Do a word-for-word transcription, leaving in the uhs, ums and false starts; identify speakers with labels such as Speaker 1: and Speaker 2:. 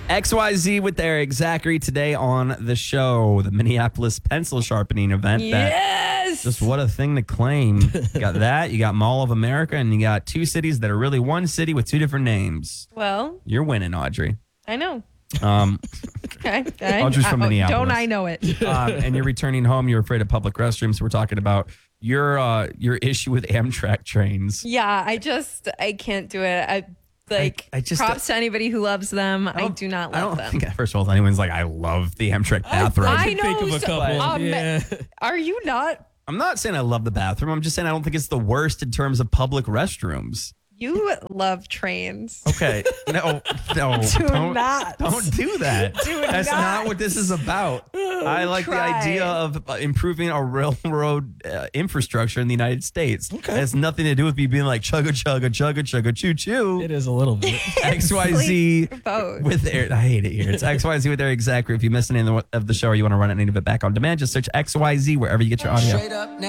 Speaker 1: X Y Z with Eric Zachary today on the show. The Minneapolis pencil sharpening event.
Speaker 2: Yes.
Speaker 1: That, just what a thing to claim. You got that. You got Mall of America, and you got two cities that are really one city with two different names.
Speaker 2: Well,
Speaker 1: you're winning, Audrey.
Speaker 2: I know.
Speaker 1: Um,
Speaker 2: okay. okay.
Speaker 1: Audrey's from
Speaker 2: I,
Speaker 1: Minneapolis.
Speaker 2: Don't I know it?
Speaker 1: um, and you're returning home. You're afraid of public restrooms. So we're talking about your uh, your issue with Amtrak trains.
Speaker 2: Yeah, I just I can't do it. I like
Speaker 1: I, I just,
Speaker 2: props
Speaker 1: uh,
Speaker 2: to anybody who loves them. I, I do not love
Speaker 1: I don't
Speaker 2: them.
Speaker 1: think, first of all, anyone's like, I love the Amtrak bathroom.
Speaker 2: I,
Speaker 3: I
Speaker 2: know.
Speaker 3: think of a
Speaker 2: so-
Speaker 3: couple.
Speaker 2: um,
Speaker 3: yeah.
Speaker 2: Are you not?
Speaker 1: I'm not saying I love the bathroom. I'm just saying I don't think it's the worst in terms of public restrooms.
Speaker 2: You love trains.
Speaker 1: Okay. No, no.
Speaker 2: Do
Speaker 1: don't,
Speaker 2: not.
Speaker 1: Don't do that.
Speaker 2: Do
Speaker 1: That's not.
Speaker 2: not.
Speaker 1: what this is about. I like
Speaker 2: Try.
Speaker 1: the idea of uh, improving our railroad uh, infrastructure in the United States.
Speaker 3: Okay.
Speaker 1: It has nothing to do with me being like chugga chugga chugga chugga choo choo.
Speaker 3: It is a little bit.
Speaker 1: X Y Z
Speaker 2: Both.
Speaker 1: with Eric. I hate it here. It's X Y Z with Eric Zachary. If you missed any of the show or you want to run any of it back on demand, just search X Y Z wherever you get your audio.
Speaker 4: Straight up now.